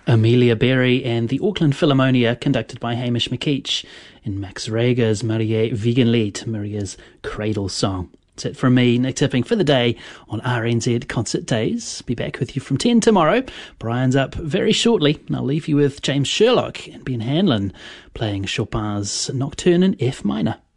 Amelia Berry and the Auckland Philharmonia, conducted by Hamish McKeach, in Max Reger's Marie Wiegenlied, Maria's Cradle Song. That's it from me, Nick Tipping, for the day on RNZ Concert Days. Be back with you from 10 tomorrow. Brian's up very shortly, and I'll leave you with James Sherlock and Ben Hanlon playing Chopin's Nocturne in F minor.